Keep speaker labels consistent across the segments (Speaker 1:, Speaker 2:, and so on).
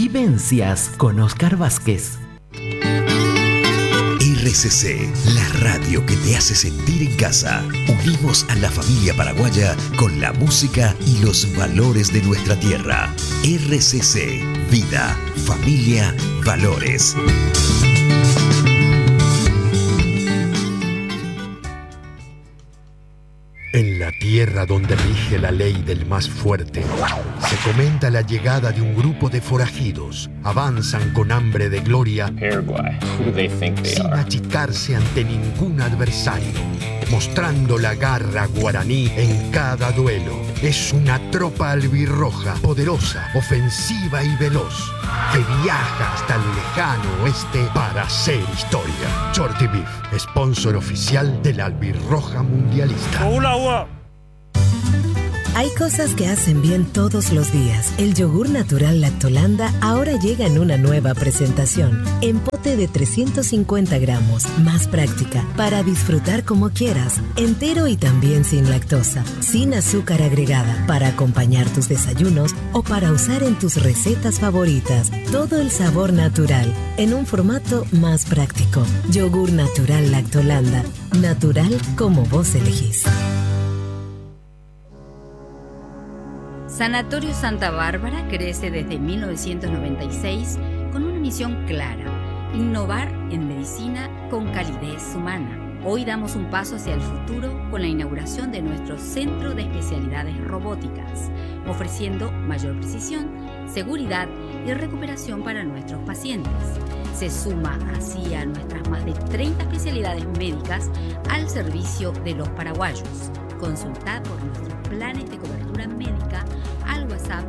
Speaker 1: Vivencias con Oscar Vázquez.
Speaker 2: RCC, la radio que te hace sentir en casa. Unimos a la familia paraguaya con la música y los valores de nuestra tierra. RCC, vida, familia, valores.
Speaker 3: En la tierra donde rige la ley del más fuerte, se comenta la llegada de un grupo de forajidos. Avanzan con hambre de gloria, sin achicarse ante ningún adversario, mostrando la garra guaraní en cada duelo. Es una tropa albirroja, poderosa, ofensiva y veloz, que viaja hasta el lejano oeste para hacer historia. Shorty Beef, sponsor oficial de la albirroja mundialista.
Speaker 4: Hay cosas que hacen bien todos los días. El yogur natural Lactolanda ahora llega en una nueva presentación. En pote de 350 gramos, más práctica, para disfrutar como quieras. Entero y también sin lactosa, sin azúcar agregada, para acompañar tus desayunos o para usar en tus recetas favoritas. Todo el sabor natural, en un formato más práctico. Yogur natural Lactolanda. Natural como vos elegís.
Speaker 5: Sanatorio Santa Bárbara crece desde 1996 con una misión clara: innovar en medicina con calidez humana. Hoy damos un paso hacia el futuro con la inauguración de nuestro Centro de Especialidades Robóticas, ofreciendo mayor precisión, seguridad y recuperación para nuestros pacientes. Se suma así a nuestras más de 30 especialidades médicas al servicio de los paraguayos. Consultad por nuestros planes de cobertura médica al WhatsApp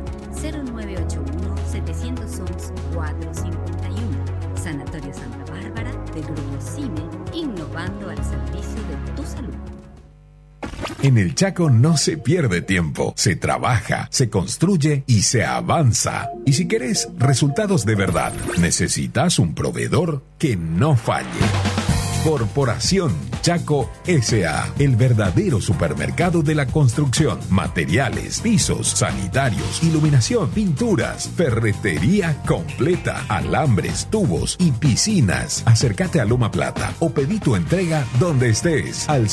Speaker 5: 0981-711-451. Sanatorio Santa Bárbara del Grupo CIME, innovando al servicio de tu salud.
Speaker 6: En el Chaco no se pierde tiempo, se trabaja, se construye y se avanza. Y si querés resultados de verdad, necesitas un proveedor que no falle. Corporación Chaco S.A., el verdadero supermercado de la construcción, materiales, pisos, sanitarios, iluminación, pinturas, ferretería completa, alambres, tubos y piscinas. Acércate a Loma Plata o pedí tu entrega donde estés al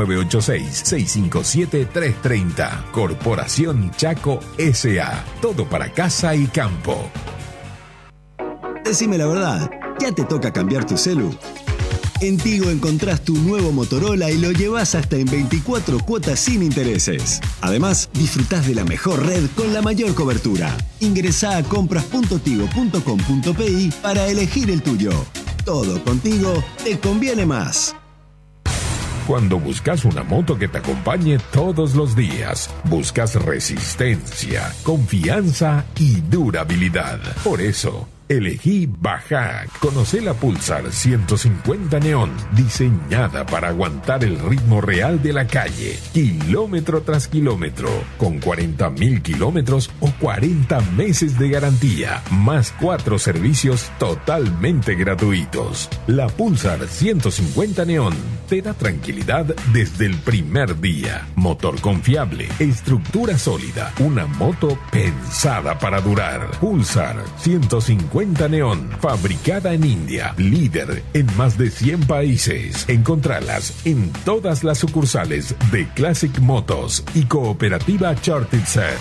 Speaker 6: 0986-657-330. Corporación Chaco S.A., todo para casa y campo.
Speaker 7: Decime la verdad, ¿ya te toca cambiar tu celu? En Tigo encontrás tu nuevo Motorola y lo llevas hasta en 24 cuotas sin intereses. Además, disfrutás de la mejor red con la mayor cobertura. Ingresá a compras.tigo.com.pi para elegir el tuyo. Todo contigo te conviene más.
Speaker 6: Cuando buscas una moto que te acompañe todos los días, buscas resistencia, confianza y durabilidad. Por eso, elegí Bajac. Conocé la Pulsar 150 Neon, diseñada para aguantar el ritmo real de la calle, kilómetro tras kilómetro, con 40.000 kilómetros o 40 meses de garantía, más 4 servicios totalmente gratuitos. La Pulsar 150 Neon te da tranquilidad desde el primer día. Motor confiable, estructura sólida, una moto pensada para durar. Pulsar 150 Neon, fabricada en India, líder en más de 100 países. Encontralas en todas las sucursales de Classic Motos y Cooperativa Chartitzer.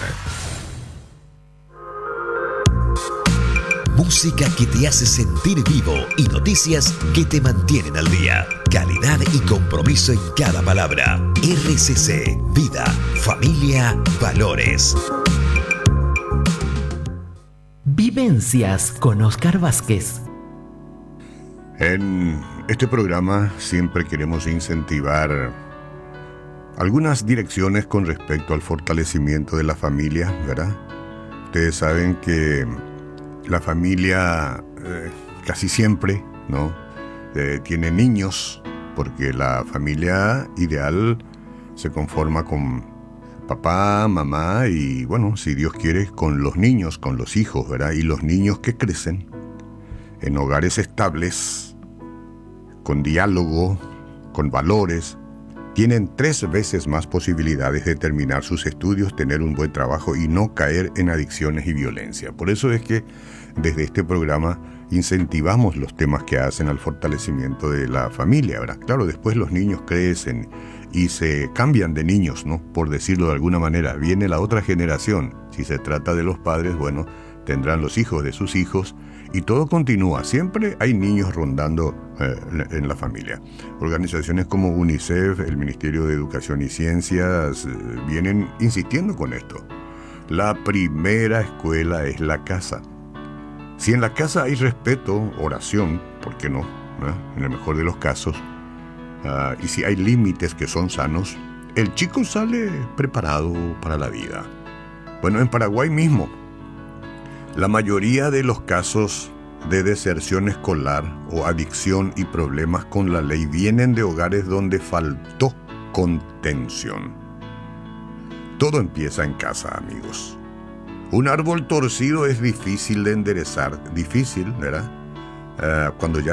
Speaker 2: Música que te hace sentir vivo y noticias que te mantienen al día. Calidad y compromiso en cada palabra. RCC, vida, familia, valores.
Speaker 1: Vivencias con Oscar Vázquez.
Speaker 8: En este programa siempre queremos incentivar algunas direcciones con respecto al fortalecimiento de la familia, ¿verdad? Ustedes saben que la familia casi siempre, ¿no? Tiene niños, porque la familia ideal se conforma con papá, mamá y, bueno, si Dios quiere, con los niños, con los hijos, ¿verdad? Y los niños que crecen en hogares estables, con diálogo, con valores, tienen 3 veces más posibilidades de terminar sus estudios, tener un buen trabajo y no caer en adicciones y violencia. Por eso es que desde este programa incentivamos los temas que hacen al fortalecimiento de la familia, ¿verdad? Claro, después los niños crecen y se cambian de niños, ¿no? Por decirlo de alguna manera, viene la otra generación. Si se trata de los padres, bueno, tendrán los hijos de sus hijos y todo continúa. Siempre hay niños rondando en la familia. Organizaciones como UNICEF, el Ministerio de Educación y Ciencias, vienen insistiendo con esto. La primera escuela es la casa. Si en la casa hay respeto, oración, ¿por qué no? En el mejor de los casos, y si hay límites que son sanos, el chico sale preparado para la vida. Bueno, en Paraguay mismo, la mayoría de los casos de deserción escolar o adicción y problemas con la ley vienen de hogares donde faltó contención. Todo empieza en casa, amigos. Un árbol torcido es difícil de enderezar, difícil, ¿verdad? Cuando ya